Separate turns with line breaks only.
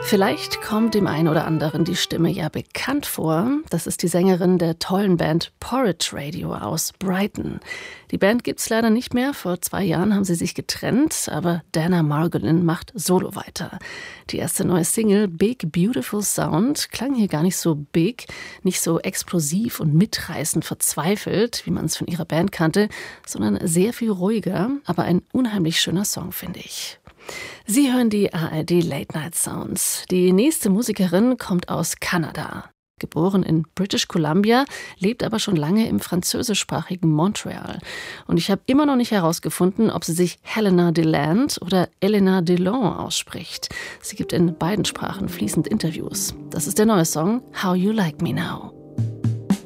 Vielleicht kommt dem einen oder anderen die Stimme ja bekannt vor. Das ist die Sängerin der tollen Band Porridge Radio aus Brighton. Die Band gibt's leider nicht mehr. Vor 2 Jahren haben sie sich getrennt, aber Dana Margolin macht solo weiter. Die erste neue Single Big Beautiful Sound klang hier gar nicht so big, nicht so explosiv und mitreißend verzweifelt, wie man es von ihrer Band kannte, sondern sehr viel ruhiger, aber ein unheimlich schöner Song, finde ich. Sie hören die ARD Late Night Sounds. Die nächste Musikerin kommt aus Kanada. Geboren in British Columbia, lebt aber schon lange im französischsprachigen Montreal. Und ich habe immer noch nicht herausgefunden, ob sie sich Helena Deland oder Elena Delon ausspricht. Sie gibt in beiden Sprachen fließend Interviews. Das ist der neue Song How You Like Me Now.